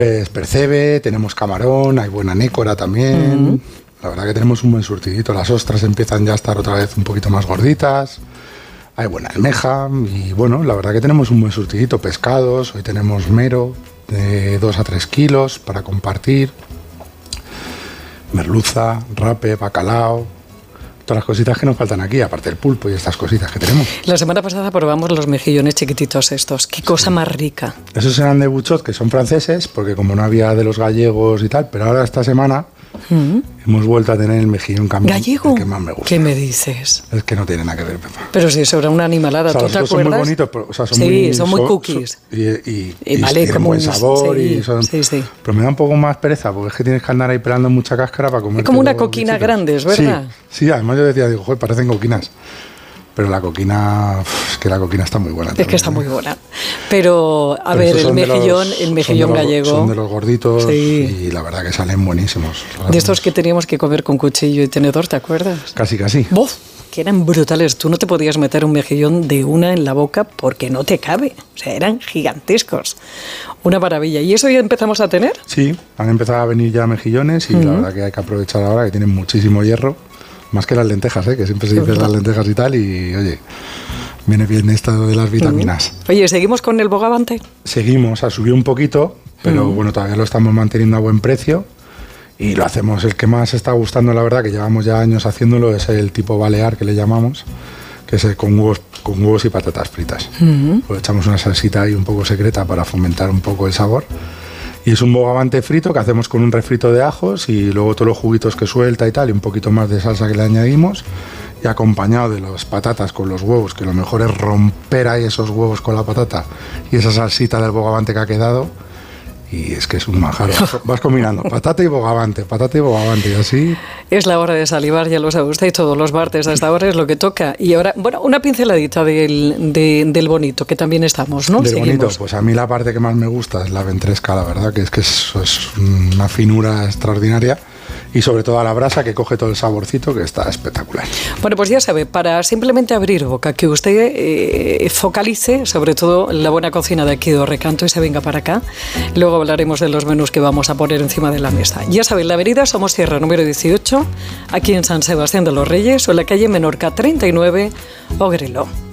Es percebe, tenemos camarón, hay buena nécora también. La verdad que tenemos un buen surtidito. Las ostras empiezan ya a estar otra vez un poquito más gorditas. Hay buena almeja y bueno, la verdad que tenemos un buen surtidito. Pescados, hoy tenemos mero de 2 a 3 kilos para compartir. Merluza, rape, bacalao. Todas las cositas que nos faltan aquí, aparte del pulpo y estas cositas que tenemos. La semana pasada probamos los mejillones chiquititos estos. ¡Qué cosa más rica! Esos eran de Buchot, que son franceses, porque como no había de los gallegos y tal, pero ahora esta semana hemos vuelto a tener el mejillón camino. ¿Gallego? Que más me gusta. ¿Qué me dices? Es que no tiene nada que ver, Pepa. Pero si eso era una animalada, o sea, ¿tú te acuerdas? Son muy bonitos, pero, o sea, son muy cookies. Y vale, tienen como buen sabor. Sí, y sí. Pero me da un poco más pereza, porque es que tienes que andar ahí pelando mucha cáscara para comer. Es como una coquina grande, ¿es verdad? Sí, además yo decía, joder, parecen coquinas. Pero la coquina, es que la coquina está muy buena. Es que está muy buena. Pero, a ver, el mejillón gallego. Son de los gorditos y la verdad que salen buenísimos. De estos que teníamos que comer con cuchillo y tenedor, ¿te acuerdas? Casi. ¡Buf! Que eran brutales. Tú no te podías meter un mejillón de una en la boca porque no te cabe. O sea, eran gigantescos. Una maravilla. ¿Y eso ya empezamos a tener? Sí, han empezado a venir ya mejillones y la verdad que hay que aprovechar ahora que tienen muchísimo hierro. Más que las lentejas, que siempre se dice las lentejas y tal, y oye, viene bien esto de las vitaminas. Oye, ¿seguimos con el bogavante? Seguimos, subió un poquito, pero bueno, todavía lo estamos manteniendo a buen precio y lo hacemos. El que más está gustando, la verdad, que llevamos ya años haciéndolo, es el tipo balear, que le llamamos, que es con huevos y patatas fritas. Pues echamos una salsita ahí un poco secreta para fomentar un poco el sabor. Y es un bogavante frito que hacemos con un refrito de ajos y luego todos los juguitos que suelta y tal, y un poquito más de salsa que le añadimos, y acompañado de las patatas con los huevos, que lo mejor es romper ahí esos huevos con la patata y esa salsita del bogavante que ha quedado, y es que es un manjar. Vas combinando patata y bogavante, y así. Es la hora de salivar, ya lo sabe usted, todos los martes hasta ahora es lo que toca. Y ahora, bueno, una pinceladita del bonito, que también estamos, ¿no? Del Seguimos. bonito, pues a mí la parte que más me gusta es la ventresca, la verdad, que eso es una finura extraordinaria. Y sobre todo a la brasa, que coge todo el saborcito, que está espectacular. Bueno, pues ya sabe, para simplemente abrir boca, que usted focalice sobre todo la buena cocina de aquí de Recanto y se venga para acá. Luego hablaremos de los menús que vamos a poner encima de la mesa. Ya saben, la avenida Somosierra número 18, aquí en San Sebastián de los Reyes, o en la calle Menorca 39, Ogrelo.